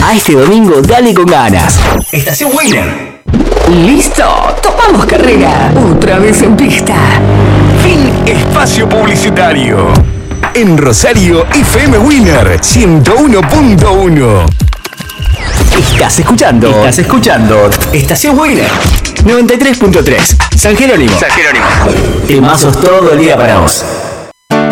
A este domingo dale con ganas. Estación Winner. Listo, tomamos carrera. Otra vez en pista. Fin espacio publicitario. En Rosario, FM Winner 101.1. Estás escuchando Estación Winner 93.3 San Jerónimo. Temazos todo el día para vos.